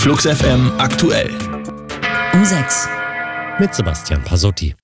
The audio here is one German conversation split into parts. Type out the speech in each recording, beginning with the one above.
Flux FM aktuell. Um 6. Mit Sebastian Pasotti.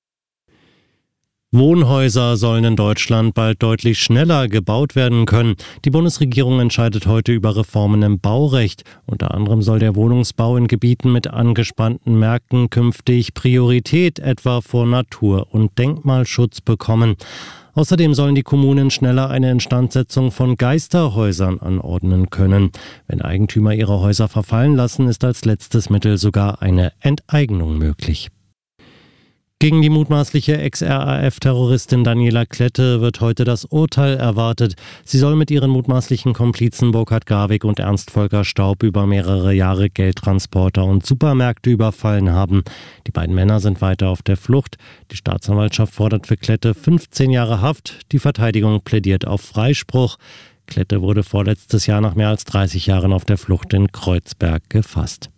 Wohnhäuser sollen in Deutschland bald deutlich schneller gebaut werden können. Die Bundesregierung entscheidet heute über Reformen im Baurecht. Unter anderem soll der Wohnungsbau in Gebieten mit angespannten Märkten künftig Priorität etwa vor Natur- und Denkmalschutz bekommen. Außerdem sollen die Kommunen schneller eine Instandsetzung von Geisterhäusern anordnen können. Wenn Eigentümer ihre Häuser verfallen lassen, ist als letztes Mittel sogar eine Enteignung möglich. Gegen die mutmaßliche Ex-RAF-Terroristin Daniela Klette wird heute das Urteil erwartet. Sie soll mit ihren mutmaßlichen Komplizen Burkhard Garwig und Ernst Volker Staub über mehrere Jahre Geldtransporter und Supermärkte überfallen haben. Die beiden Männer sind weiter auf der Flucht. Die Staatsanwaltschaft fordert für Klette 15 Jahre Haft. Die Verteidigung plädiert auf Freispruch. Klette wurde vorletztes Jahr nach mehr als 30 Jahren auf der Flucht in Kreuzberg gefasst.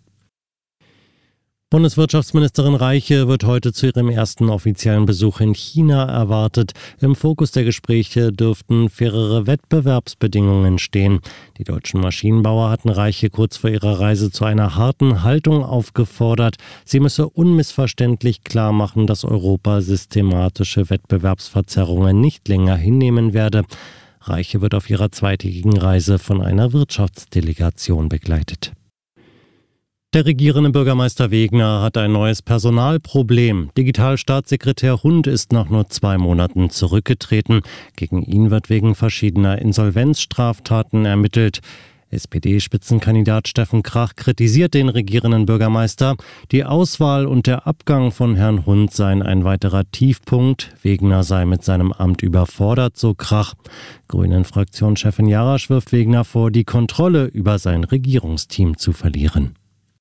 Bundeswirtschaftsministerin Reiche wird heute zu ihrem ersten offiziellen Besuch in China erwartet. Im Fokus der Gespräche dürften fairere Wettbewerbsbedingungen stehen. Die deutschen Maschinenbauer hatten Reiche kurz vor ihrer Reise zu einer harten Haltung aufgefordert. Sie müsse unmissverständlich klar machen, dass Europa systematische Wettbewerbsverzerrungen nicht länger hinnehmen werde. Reiche wird auf ihrer zweitägigen Reise von einer Wirtschaftsdelegation begleitet. Der regierende Bürgermeister Wegner hat ein neues Personalproblem. Digitalstaatssekretär Hund ist nach nur 2 Monaten zurückgetreten. Gegen ihn wird wegen verschiedener Insolvenzstraftaten ermittelt. SPD-Spitzenkandidat Steffen Krach kritisiert den regierenden Bürgermeister. Die Auswahl und der Abgang von Herrn Hund seien ein weiterer Tiefpunkt. Wegner sei mit seinem Amt überfordert, so Krach. Grünen-Fraktionschefin Jarasch wirft Wegner vor, die Kontrolle über sein Regierungsteam zu verlieren.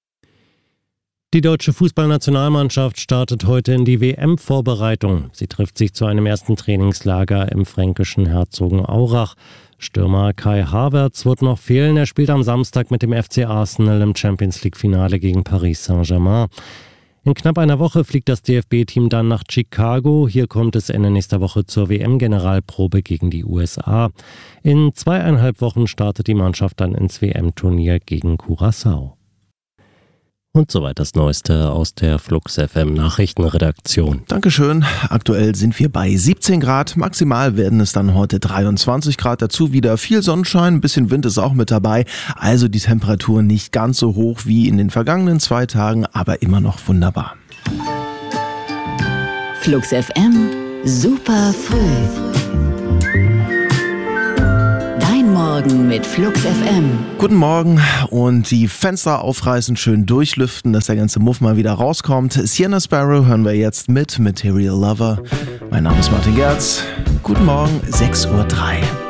Die deutsche Fußballnationalmannschaft startet heute in die WM-Vorbereitung. Sie trifft sich zu einem ersten Trainingslager im fränkischen Herzogenaurach. Stürmer Kai Havertz wird noch fehlen. Er spielt am Samstag mit dem FC Arsenal im Champions-League-Finale gegen Paris Saint-Germain. In knapp einer Woche fliegt das DFB-Team dann nach Chicago. Hier kommt es Ende nächster Woche zur WM-Generalprobe gegen die USA. In 2,5 Wochen startet die Mannschaft dann ins WM-Turnier gegen Curaçao. Und soweit das Neueste aus der Flux FM Nachrichtenredaktion. Dankeschön. Aktuell sind wir bei 17 Grad. Maximal werden es dann heute 23 Grad. Dazu wieder viel Sonnenschein. Ein bisschen Wind ist auch mit dabei. Also die Temperatur nicht ganz so hoch wie in den vergangenen 2 Tagen, aber immer noch wunderbar. Flux FM, super früh. Morgen mit Flux FM. Guten Morgen und die Fenster aufreißen, schön durchlüften, dass der ganze Muff mal wieder rauskommt. Sienna Sparrow hören wir jetzt mit Material Lover. Mein Name ist Martin Gerz. Guten Morgen, 6:03 Uhr.